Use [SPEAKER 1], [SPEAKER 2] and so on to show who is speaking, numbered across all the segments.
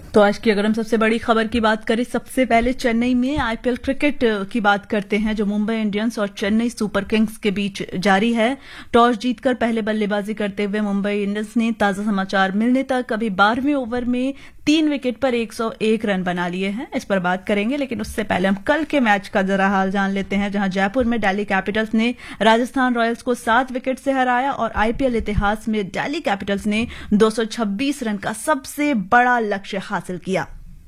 [SPEAKER 1] तो आज की अगर हम सबसे बड़ी खबर की बात करें, सबसे पहले चेन्नई में आईपीएल क्रिकेट की बात करते हैं, जो मुंबई इंडियंस और चेन्नई सुपर किंग्स के बीच जारी है। टॉस जीतकर पहले बल्लेबाजी करते हुए मुंबई इंडियंस ने ताजा समाचार मिलने तक अभी 12वें ओवर में 3 विकेट पर 101 रन बना लिए हैं। इस पर बात करेंगे, लेकिन उससे पहले हम कल के मैच का जरा हाल जान लेते हैं, जहां जयपुर में दिल्ली कैपिटल्स ने राजस्थान रॉयल्स को 7 विकेट से हराया और आईपीएल इतिहास में दिल्ली कैपिटल्स ने 226 रन का सबसे बड़ा लक्ष्य हासिल किया।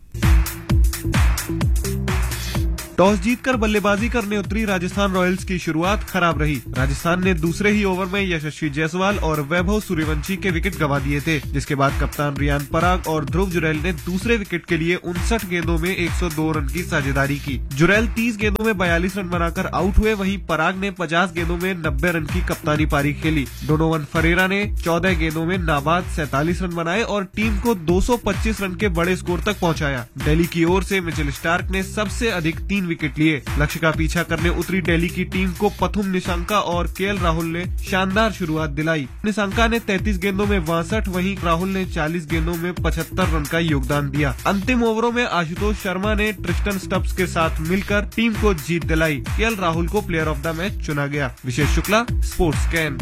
[SPEAKER 2] टॉस जीतकर बल्लेबाजी करने उतरी राजस्थान रॉयल्स की शुरुआत खराब रही। राजस्थान ने दूसरे ही ओवर में यशस्वी जायसवाल और वैभव सूर्यवंशी के विकेट गंवा दिए थे, जिसके बाद कप्तान रियान पराग और ध्रुव जुरैल ने दूसरे विकेट के लिए 59 गेंदों में 102 रन की साझेदारी की। जुरैल 30 गेंदों में 42 रन बनाकर आउट हुए, वहीं पराग ने 50 गेंदों में 90 रन की कप्तानी पारी खेली। डोनोवन फरेरा ने 14 गेंदों में नाबाद 47 रन बनाए और टीम को 225 रन के बड़े स्कोर तक पहुंचाया। दिल्ली की ओर से मिचेल स्टार्क ने सबसे अधिक 3 विकेट लिए। लक्ष्य का पीछा करने उतरी दिल्ली की टीम को पथुम निशंका और केएल राहुल ने शानदार शुरुआत दिलाई। निशंका ने 33 गेंदों में 62, वहीं राहुल ने 40 गेंदों में 75 रन का योगदान दिया। अंतिम ओवरों में आशुतोष शर्मा ने ट्रिस्टन स्टब्स के साथ मिलकर टीम को जीत दिलाई। केएल राहुल को प्लेयर ऑफ द मैच चुना गया। विशेष शुक्ला, स्पोर्ट्स कैन।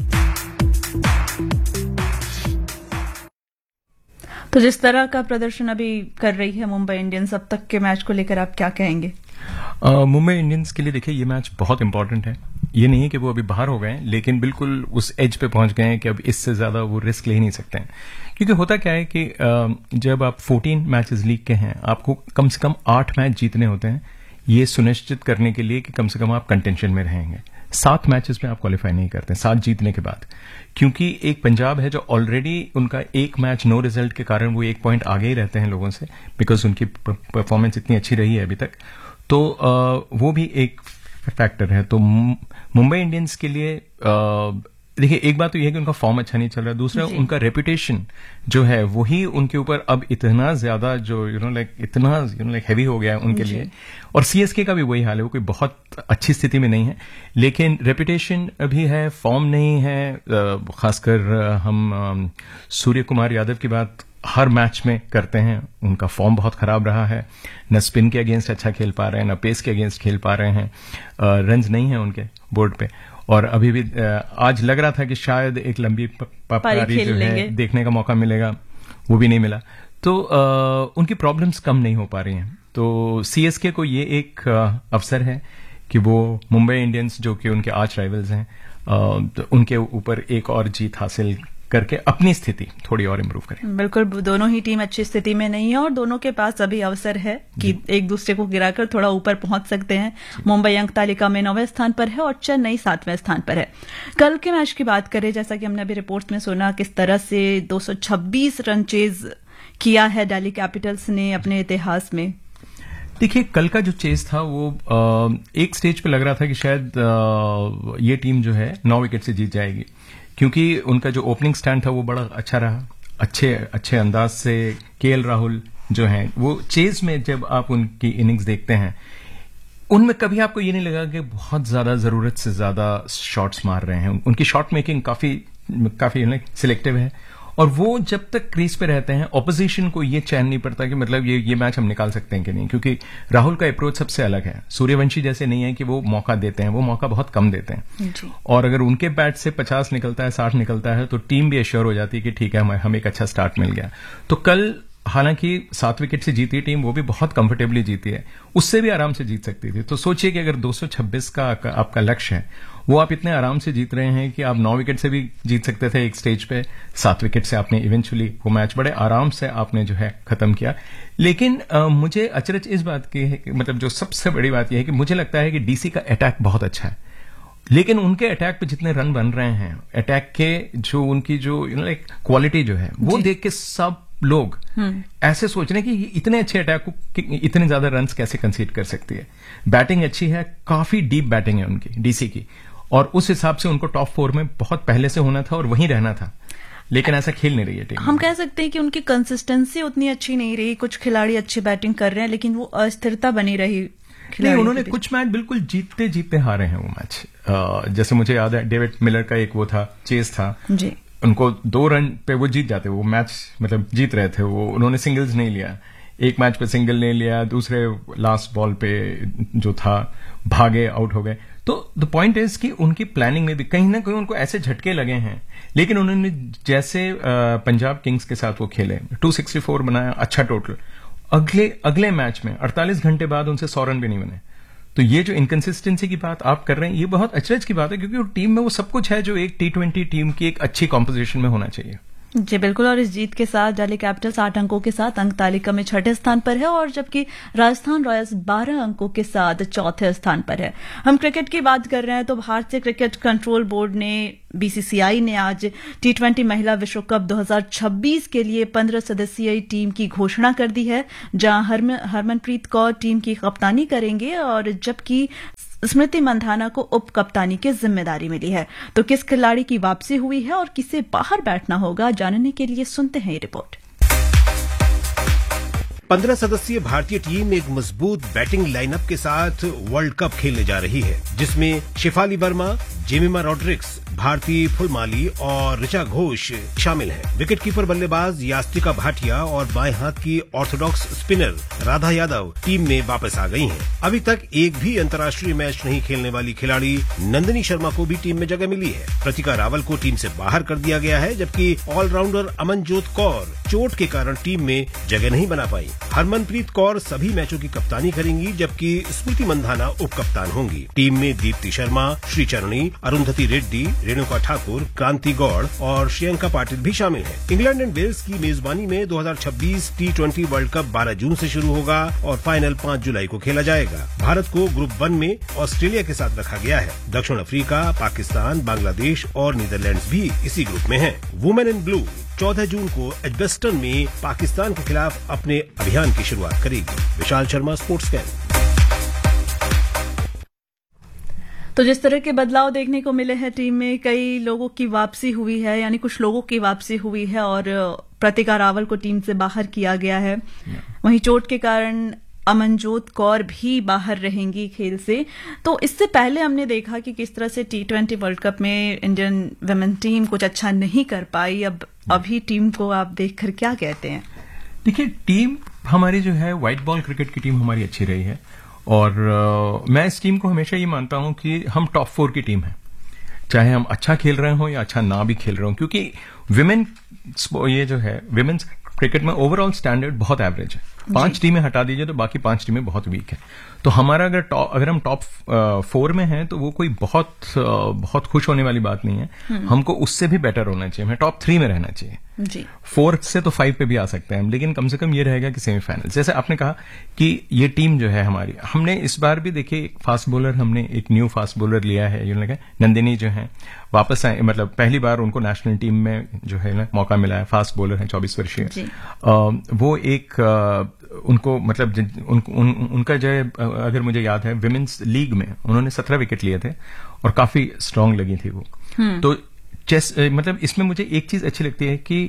[SPEAKER 1] तो जिस तरह का प्रदर्शन अभी कर रही है मुंबई इंडियंस, अब तक के मैच को लेकर आप क्या कहेंगे?
[SPEAKER 3] मुंबई इंडियंस के लिए देखिए, ये मैच बहुत इंपॉर्टेंट है। ये नहीं है कि वो अभी बाहर हो गए, लेकिन बिल्कुल उस एज पे पहुंच गए हैं कि अब इससे ज्यादा वो रिस्क ले ही नहीं सकते हैं। क्योंकि होता क्या है कि जब आप 14 मैचेस लीग के हैं, आपको कम से कम 8 मैच जीतने होते हैं, ये सुनिश्चित करने के लिए कि कम से कम आप कंटेंशन में रहेंगे। 7 मैचेस में आप क्वालिफाई नहीं करते 7 जीतने के बाद, क्योंकि एक पंजाब है जो ऑलरेडी उनका एक मैच नो रिजल्ट के कारण वो 1 पॉइंट आगे ही रहते हैं लोगों से, बिकॉज उनकी परफॉर्मेंस इतनी अच्छी रही है अभी तक। तो वो भी एक फैक्टर है। तो मुंबई इंडियंस के लिए देखिए, एक बात तो यह है कि उनका फॉर्म अच्छा नहीं चल रहा है, दूसरा उनका रेपुटेशन जो है वही उनके ऊपर अब इतना ज्यादा जो इतना हैवी हो गया है उनके लिए। और सीएसके का भी वही हाल है, वो कोई बहुत अच्छी स्थिति में नहीं है, लेकिन रेपुटेशन अभी है, फॉर्म नहीं है। खासकर हम सूर्य कुमार यादव की बात हर मैच में करते हैं, उनका फॉर्म बहुत खराब रहा है। न स्पिन के अगेंस्ट अच्छा खेल पा रहे हैं, न पेस के अगेंस्ट खेल पा रहे हैं। रन्स नहीं है उनके बोर्ड पे, और अभी भी आज लग रहा था कि शायद एक लंबी पारी जो है देखने का मौका मिलेगा, वो भी नहीं मिला। तो उनकी प्रॉब्लम्स कम नहीं हो पा रही हैं। तो सीएसके को ये एक अवसर है कि वो मुंबई इंडियंस, जो कि उनके आर्च राइवल्स हैं, तो उनके ऊपर एक और जीत हासिल करके अपनी स्थिति थोड़ी और इम्प्रूव करें।
[SPEAKER 1] बिल्कुल, दोनों ही टीम अच्छी स्थिति में नहीं है और दोनों के पास अभी अवसर है कि एक दूसरे को गिराकर थोड़ा ऊपर पहुंच सकते हैं। मुंबई अंक तालिका में 9वें स्थान पर है और चेन्नई 7वें स्थान पर है। कल के मैच की बात करें, जैसा कि हमने अभी रिपोर्ट में सुना, किस तरह से 226 रन चेज किया है दिल्ली कैपिटल्स ने अपने इतिहास में।
[SPEAKER 3] देखिए, कल का जो चेस था वो एक स्टेज पे लग रहा था कि शायद ये टीम जो है 9 विकेट से जीत जाएगी, क्योंकि उनका जो ओपनिंग स्टैंड था वो बड़ा अच्छा रहा। अच्छे अंदाज से केएल राहुल जो हैं, वो चेज में जब आप उनकी इनिंग्स देखते हैं, उनमें कभी आपको ये नहीं लगा कि बहुत ज्यादा जरूरत से ज्यादा शॉट्स मार रहे हैं। उनकी शॉट मेकिंग काफी सिलेक्टिव है, और वो जब तक क्रीज पे रहते हैं ऑपोजिशन को ये चैन नहीं पड़ता कि मतलब ये मैच हम निकाल सकते हैं कि नहीं, क्योंकि राहुल का अप्रोच सबसे अलग है। सूर्यवंशी जैसे नहीं है कि वो मौका देते हैं, वो मौका बहुत कम देते हैं। और अगर उनके बैट से 50 निकलता है, 60 निकलता है, तो टीम भी एश्योर हो जाती है कि ठीक है, हमें एक अच्छा स्टार्ट मिल गया। तो कल हालांकि 7 विकेट से जीती टीम, वो भी बहुत कंफर्टेबली जीती है, उससे भी आराम से जीत सकती थी। तो सोचिए कि अगर 226 का आपका लक्ष्य है, वो आप इतने आराम से जीत रहे हैं कि आप 9 विकेट से भी जीत सकते थे एक स्टेज पे। 7 विकेट से आपने इवेंचुअली वो मैच बड़े आराम से आपने जो है खत्म किया। लेकिन मुझे अचरज इस बात की है कि मतलब जो सबसे बड़ी बात यह है कि मुझे लगता है कि डीसी का अटैक बहुत अच्छा है, लेकिन उनके अटैक पे जितने रन बन रहे हैं, अटैक के जो उनकी जो क्वालिटी जो है, वो देख के सब लोग ऐसे सोच रहे हैं कि इतने अच्छे अटैक को इतने ज्यादा रन्स कैसे कंसीड कर सकती है। बैटिंग अच्छी है, काफी डीप बैटिंग है उनकी डीसी की, और उस हिसाब से उनको टॉप 4 में बहुत पहले से होना था और वहीं रहना था, लेकिन ऐसा खेल नहीं रही है टीम।
[SPEAKER 1] हम कह सकते हैं कि उनकी कंसिस्टेंसी उतनी अच्छी नहीं रही। कुछ खिलाड़ी अच्छी बैटिंग कर रहे हैं, लेकिन वो अस्थिरता बनी रही।
[SPEAKER 3] नहीं, उन्होंने कुछ मैच बिल्कुल जीतते जीतते हारे हैं वो मैच। जैसे मुझे याद है डेविड मिलर का एक वो था, चेस था जी, उनको 2 रन पे वो जीत जाते, वो मैच मतलब जीत रहे थे वो, उन्होंने सिंगल्स नहीं लिया। एक मैच पे सिंगल ले लिया, दूसरे लास्ट बॉल पे जो था भागे, आउट हो गए। तो द पॉइंट इज कि उनकी प्लानिंग में भी कहीं ना कहीं उनको ऐसे झटके लगे हैं, लेकिन उन्होंने जैसे पंजाब किंग्स के साथ वो खेले, 264 बनाया, अच्छा टोटल, अगले मैच में 48 घंटे बाद उनसे 100 रन भी नहीं बने। तो ये जो इनकंसिस्टेंसी की बात आप कर रहे हैं, ये बहुत अचरज की बात है, क्योंकि टीम में वो सब कुछ है जो एक T20 टीम की एक अच्छी कॉम्पोजिशन में होना चाहिए।
[SPEAKER 1] जी बिल्कुल, और इस जीत के साथ दिल्ली कैपिटल्स 8 अंकों के साथ अंक तालिका में 6ठे स्थान पर है, और जबकि राजस्थान रॉयल्स 12 अंकों के साथ 4थे स्थान पर है। हम क्रिकेट की बात कर रहे हैं तो भारतीय क्रिकेट कंट्रोल बोर्ड ने, BCCI ने आज T20 महिला विश्व कप 2026 के लिए 15 सदस्यीय टीम की घोषणा कर दी है, जहां हरमनप्रीत कौर टीम की कप्तानी करेंगे, और जबकि स्मृति मंधाना को उप कप्तानी की जिम्मेदारी मिली है। तो किस खिलाड़ी की वापसी हुई है और किसे बाहर बैठना होगा, जानने के लिए सुनते हैं ये रिपोर्ट।
[SPEAKER 4] 15 सदस्यीय भारतीय टीम एक मजबूत बैटिंग लाइनअप के साथ वर्ल्ड कप खेलने जा रही है, जिसमें शिफाली वर्मा, जेमिमा रॉड्रिक्स, भारती फुलमाली और ऋचा घोष शामिल हैं। विकेटकीपर बल्लेबाज यास्तिका भाटिया और बाएं हाथ की Orthodox spinner Radha Yadav team में वापस आ गई हैं। अभी तक एक भी अंतर्राष्ट्रीय मैच नहीं खेलने वाली खिलाड़ी नंदिनी शर्मा को भी टीम में जगह मिली है। प्रतिका रावल को टीम से बाहर कर दिया गया है, जबकि ऑलराउंडर अमनजोत कौर चोट के कारण टीम में जगह नहीं बना पाई। हरमनप्रीत कौर सभी मैचों की कप्तानी करेंगी, जबकि स्मृति मंधाना उप कप्तान होंगी। टीम में दीप्ति शर्मा, श्रीचरणी, अरुंधति रेड्डी, रेणुका ठाकुर, क्रांति गौड़ और श्रियंका पाटिल भी शामिल हैं। इंग्लैंड एंड वेल्स की मेजबानी में 2026 T20 वर्ल्ड कप 12 जून से शुरू होगा और फाइनल 5 जुलाई को खेला जाएगा। भारत को ग्रुप 1 में ऑस्ट्रेलिया के साथ रखा गया है। दक्षिण अफ्रीका, पाकिस्तान, बांग्लादेश और नीदरलैंड्स भी इसी ग्रुप में हैं। वुमेन इन ब्लू 14 जून को एजबेस्टन में पाकिस्तान के खिलाफ अपने अभियान की शुरुआत करेगी। Vishal Sharma, sports can.
[SPEAKER 1] तो जिस तरह के बदलाव देखने को मिले हैं टीम में, कई लोगों की वापसी हुई है, यानी कुछ लोगों की वापसी हुई है, और प्रतिका रावल को टीम से बाहर किया गया है। वहीं चोट के कारण अमनजोत कौर भी बाहर रहेंगी खेल से। तो इससे पहले हमने देखा कि किस तरह से T20 वर्ल्ड कप में इंडियन वुमेन टीम कुछ अच्छा नहीं कर पाई। अब अभी टीम को आप देखकर क्या कहते हैं?
[SPEAKER 3] देखिए, टीम हमारी जो है व्हाइट बॉल क्रिकेट की टीम हमारी अच्छी रही है, और मैं इस टीम को हमेशा ये मानता हूं कि हम टॉप 4 की टीम है, चाहे हम अच्छा खेल रहे हो या अच्छा ना भी खेल रहे हो, क्योंकि विमेन ये जो है विमेन्स क्रिकेट में ओवरऑल स्टैंडर्ड बहुत एवरेज है। 5 टीमें हटा दीजिए तो बाकी 5 टीमें बहुत वीक है। तो हमारा अगर हम टॉप 4 में हैं तो वो कोई बहुत खुश होने वाली बात नहीं है। हमको उससे भी बेटर होना चाहिए, हमें टॉप 3 में रहना चाहिए
[SPEAKER 1] जी।
[SPEAKER 3] 4 से तो 5 पे भी आ सकते हैं हम, लेकिन कम से कम ये रहेगा कि सेमीफाइनल। जैसे आपने कहा कि ये टीम जो है हमारी, हमने इस बार भी देखिए एक फास्ट बॉलर, हमने एक न्यू फास्ट बॉलर लिया है, नंदिनी जो है वापस आए, मतलब पहली बार उनको नेशनल टीम में जो है ना मौका मिला है। फास्ट बॉलर है, 24 वर्षीय। वो एक उनको मतलब उनका जो है, अगर मुझे याद है विमेन्स लीग में उन्होंने 17 विकेट लिए थे और काफी स्ट्रांग लगी थी वो। तो मतलब इसमें मुझे एक चीज अच्छी लगती है कि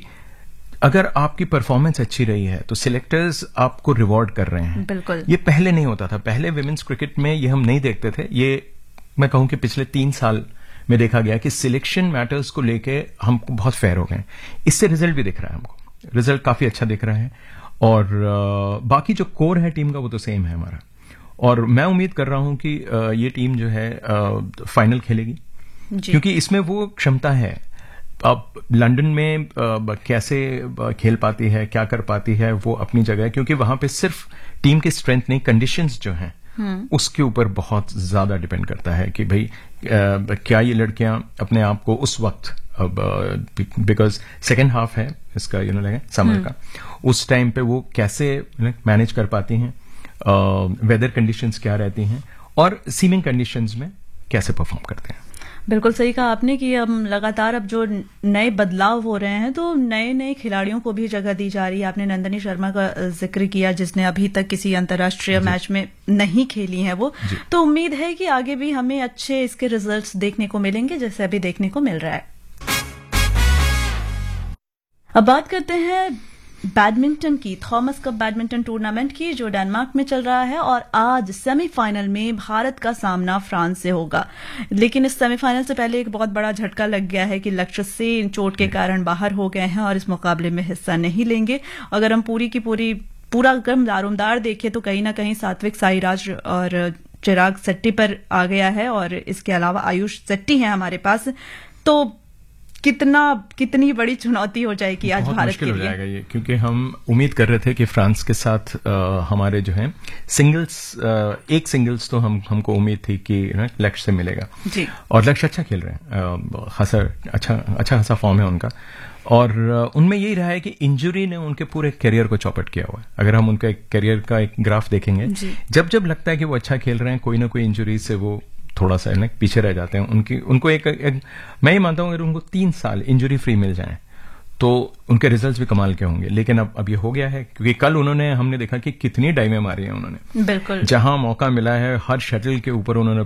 [SPEAKER 3] अगर आपकी परफॉर्मेंस अच्छी रही है तो सिलेक्टर्स आपको रिवॉर्ड कर रहे हैं।
[SPEAKER 1] बिल्कुल,
[SPEAKER 3] ये पहले नहीं होता था। पहले विमेन्स क्रिकेट में ये हम नहीं देखते थे। ये मैं कहूं कि पिछले 3 साल में देखा गया कि सिलेक्शन मैटर्स को लेके हमको बहुत फेयर हो गए। इससे रिजल्ट भी दिख रहा है, हमको रिजल्ट काफी अच्छा दिख रहा है, और बाकी जो कोर है टीम का वो तो सेम है हमारा। और मैं उम्मीद कर रहा हूं कि ये टीम जो है फाइनल खेलेगी, क्योंकि इसमें वो क्षमता है। अब लंदन में कैसे खेल पाती है, क्या कर पाती है, वो अपनी जगह है, क्योंकि वहां पे सिर्फ टीम की स्ट्रेंथ नहीं, कंडीशंस जो हैं उसके ऊपर बहुत ज्यादा डिपेंड करता है कि भाई क्या ये लड़कियां अपने आप को उस वक्त, बिकॉज सेकेंड हाफ है इसका समर का, उस टाइम पे वो कैसे मैनेज कर पाती हैं, वेदर कंडीशंस क्या रहती हैं, और सीमिंग कंडीशंस में कैसे परफॉर्म करते हैं।
[SPEAKER 1] बिल्कुल सही कहा आपने कि हम लगातार अब जो नए बदलाव हो रहे हैं तो नए खिलाड़ियों को भी जगह दी जा रही है। आपने नंदिनी शर्मा का जिक्र किया, जिसने अभी तक किसी अंतर्राष्ट्रीय मैच में नहीं खेली है वो। तो उम्मीद है कि आगे भी हमें अच्छे इसके रिजल्ट्स देखने को मिलेंगे, जैसे अभी देखने को मिल रहा है। अब बात करते हैं बैडमिंटन की, थॉमस कप बैडमिंटन टूर्नामेंट की, जो डेनमार्क में चल रहा है, और आज सेमीफाइनल में भारत का सामना फ्रांस से होगा। लेकिन इस सेमीफाइनल से पहले एक बहुत बड़ा झटका लग गया है कि लक्ष्य सेन चोट के कारण बाहर हो गए हैं और इस मुकाबले में हिस्सा नहीं लेंगे। अगर हम पूरी की पूरी पूरा क्रम दारोमदार देखे तो कहीं ना कहीं सात्विक साईराज और चिराग शेट्टी पर आ गया है, और इसके अलावा आयुष शेट्टी है हमारे पास। तो कितनी बड़ी चुनौती हो जाएगी आज भारत के लिए।
[SPEAKER 3] हो जाएगा ये, क्योंकि हम उम्मीद कर रहे थे कि फ्रांस के साथ हमारे जो है सिंगल्स, एक सिंगल्स तो हमको उम्मीद थी कि लक्ष्य से मिलेगा
[SPEAKER 1] जी,
[SPEAKER 3] और लक्ष्य अच्छा खेल रहे हैं, अच्छा खासा फॉर्म है उनका। और उनमें यही रहा है कि इंजरी ने उनके पूरे करियर को चौपट किया हुआ है। अगर हम उनके करियर का एक ग्राफ देखेंगे, जब लगता है कि वो अच्छा खेल रहे हैं, कोई ना कोई इंजरी से वो थोड़ा सा पीछे रह जाते हैं। उनको एक मैं ही मानता हूं अगर उनको 3 साल इंजरी फ्री मिल जाए तो उनके रिजल्ट्स भी कमाल के होंगे। लेकिन अब ये हो गया है, क्योंकि कल हमने देखा कि कितनी डाइवें मारी हैं उन्होंने।
[SPEAKER 1] बिल्कुल,
[SPEAKER 3] जहां मौका मिला है हर शटल के ऊपर उन्होंने